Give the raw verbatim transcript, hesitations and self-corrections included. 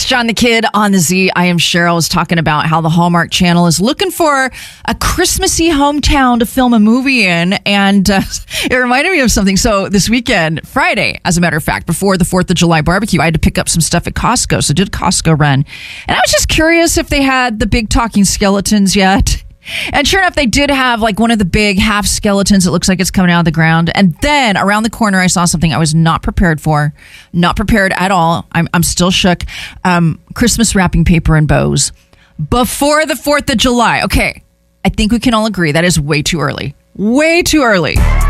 John the Kid on the Z. I am Cheryl. Was talking about how the Hallmark Channel is looking for a Christmassy hometown to film a movie in. And uh, it reminded me of something. So this weekend, Friday, as a matter of fact, before the fourth of July barbecue, I had to pick up some stuff at Costco. So I did a Costco run. And I was just curious if they had the big talking skeletons yet. And sure enough, they did have like one of the big half skeletons. It looks like it's coming out of the ground. And then around the corner, I saw something I was not prepared for. Not prepared at all. I'm, I'm still shook. Um, Christmas wrapping paper and bows. Before the fourth of July. Okay, I think we can all agree that is way too early. Way too early.